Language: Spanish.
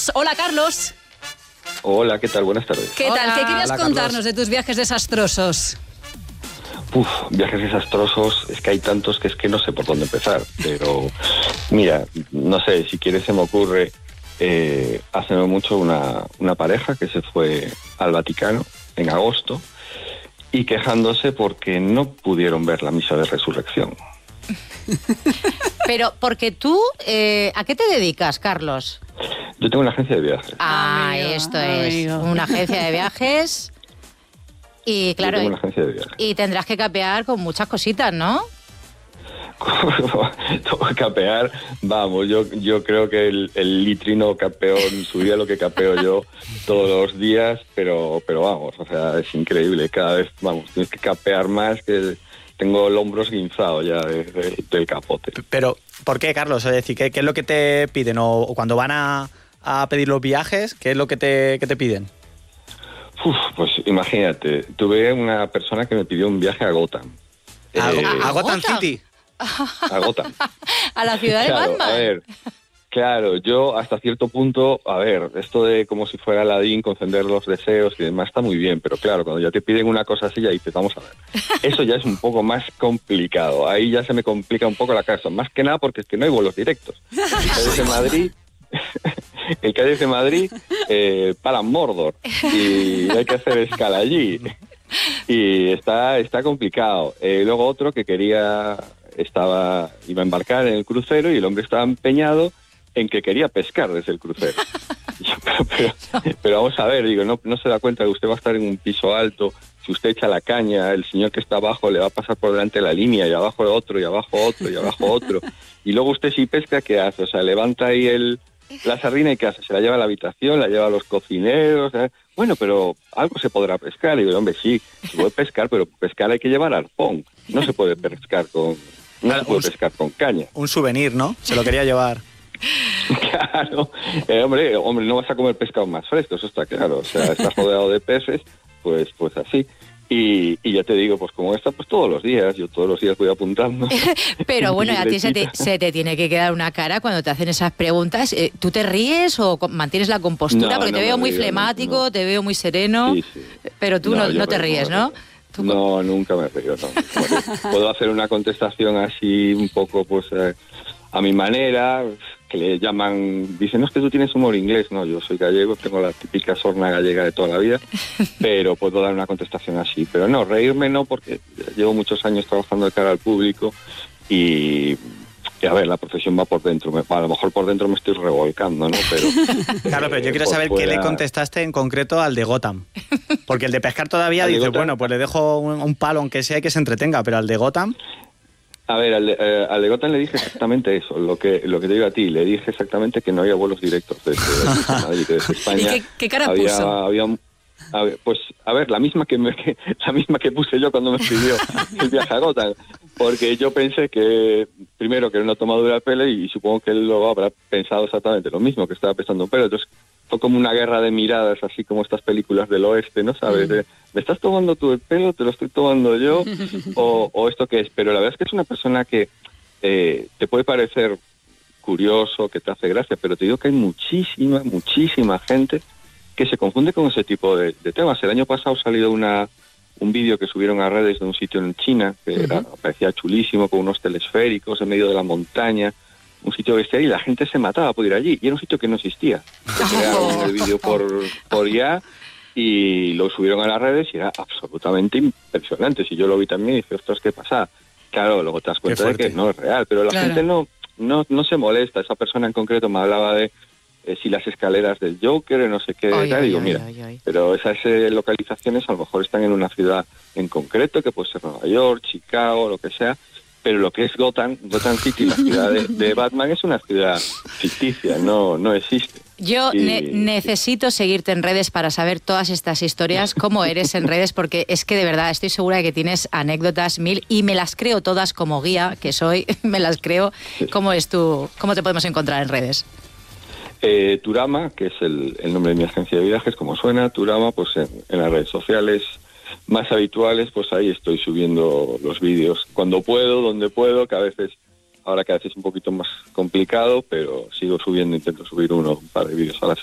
Carlos. Hola, Carlos. Hola, ¿qué tal? Buenas tardes. ¿Qué tal? ¿Qué querías contarnos Carlos, de tus viajes desastrosos? Viajes desastrosos, es que hay tantos que es que no sé por dónde empezar, pero mira, no sé, si quieres se me ocurre, hace no mucho una pareja que se fue al Vaticano en agosto y quejándose porque no pudieron ver la misa de resurrección. Pero porque tú, ¿a qué te dedicas, Carlos? Yo tengo una agencia de viajes. Esto es una agencia de viajes. Y claro, Yo tengo una agencia de viajes. y tendrás que capear con muchas cositas, ¿no? Capear, vamos, yo creo que el litrino capeó en su día lo que capeo yo todos los días, pero vamos, o sea, es increíble, cada vez, vamos, tienes que capear más, que tengo el hombro esguinzado ya del capote. Pero, ¿por qué, Carlos? Es decir, ¿qué es lo que te piden? O cuando van a pedir los viajes, ¿qué es lo que te piden? Pues imagínate, tuve una persona que me pidió un viaje a Gotham. ¿A Gotham City? A Gotham. A la ciudad de Batman. A ver, claro, yo hasta cierto punto, a ver, esto de como si fuera Aladín, conceder los deseos y demás está muy bien, pero claro, cuando ya te piden una cosa así, ya dices, vamos a ver. Eso ya es un poco más complicado, ahí ya se me complica un poco la cosa, más que nada porque es que no hay vuelos directos. El Cádiz de Madrid para Mordor y hay que hacer escala allí y está complicado. Luego otro que iba a embarcar en el crucero y el hombre estaba empeñado en que quería pescar desde el crucero. Pero vamos a ver, digo, no se da cuenta que usted va a estar en un piso alto. Si usted echa la caña, el señor que está abajo le va a pasar por delante la línea y abajo otro, y abajo otro, y abajo otro. Y luego usted si pesca, ¿qué hace? O sea, levanta ahí la sardina y ¿qué hace? Se la lleva a la habitación, la lleva a los cocineros. Bueno, pero algo se podrá pescar. Y digo, hombre, sí, se puede pescar, pero pescar hay que llevar arpón. No se puede pescar pescar con caña. Un souvenir, ¿no? Se lo quería llevar. Claro. Hombre, no vas a comer pescado más fresco, eso está claro. O sea, estás rodeado de peces, pues así. Y ya te digo, pues como esta, pues todos los días, yo todos los días voy apuntando. Pero bueno, a ti se te tiene que quedar una cara cuando te hacen esas preguntas. ¿Tú te ríes o mantienes la compostura? Porque te veo muy flemático, te veo muy sereno, sí. Pero tú no te ríes, ¿no? No, nunca me río, no. Puedo hacer una contestación así un poco, pues, a mi manera, que le llaman, dicen, no, es que tú tienes humor inglés. No, yo soy gallego, tengo la típica sorna gallega de toda la vida, pero puedo dar una contestación así. Pero no, reírme no, porque llevo muchos años trabajando de cara al público y a ver, la profesión va por dentro. A lo mejor por dentro me estoy revolcando, ¿no? Pero claro, pero yo quiero saber qué le contestaste en concreto al de Gotham. Porque el de pescar todavía dice, bueno, pues le dejo un palo aunque sea y que se entretenga, pero al de Gotham... A ver, al de Gotham le dije exactamente eso, lo que te digo a ti, le dije exactamente que no había vuelos directos desde Madrid, desde España. ¿Y qué cara puso? Pues, a ver, la misma que puse yo cuando me pidió el viaje a Gotham, porque yo pensé que, primero, que era una tomadura de pelo y supongo que él lo habrá pensado exactamente lo mismo, que estaba pensando un pelo, entonces fue como una guerra de miradas, así como estas películas del oeste, ¿no sabes? ¿Me estás tomando tú el pelo? ¿Te lo estoy tomando yo? ¿O esto qué es? Pero la verdad es que es una persona que te puede parecer curioso, que te hace gracia, pero te digo que hay muchísima gente que se confunde con ese tipo de temas. El año pasado ha salido un vídeo que subieron a redes de un sitio en China, que parecía chulísimo, con unos telesféricos en medio de la montaña, un sitio bestial, y la gente se mataba por ir allí, y era un sitio que no existía. Crearon el vídeo por ya, y lo subieron a las redes, y era absolutamente impresionante. Si yo lo vi también, y dije, ostras, ¿qué pasa? Claro, luego te das cuenta de que no es real, pero la gente no se molesta. Esa persona en concreto me hablaba de si las escaleras del Joker, no sé qué, digo, mira, pero esas localizaciones a lo mejor están en una ciudad en concreto, que puede ser Nueva York, Chicago, lo que sea, pero lo que es Gotham City, la ciudad de Batman, es una ciudad ficticia, no existe. Yo necesito seguirte en redes para saber todas estas historias, cómo eres en redes, porque es que de verdad estoy segura de que tienes anécdotas mil y me las creo todas como guía que soy, me las creo. ¿Cómo te podemos encontrar en redes? Turama, que es el nombre de mi agencia de viajes, como suena, Turama, pues en las redes sociales más habituales, pues ahí estoy subiendo los vídeos cuando puedo, donde puedo, que a veces es un poquito más complicado, pero sigo subiendo, intento subir un par de vídeos a la semana.